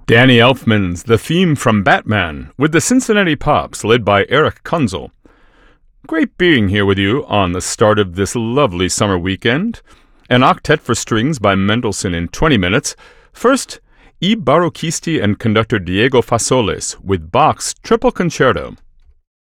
Danny Elfman's The Theme from Batman with the Cincinnati Pops led by Eric Kunzel. Great being here with you on the start of this lovely summer weekend. An octet for strings by Mendelssohn in 20 minutes. First, I Barocchisti and conductor Diego Fasoles with Bach's Triple Concerto.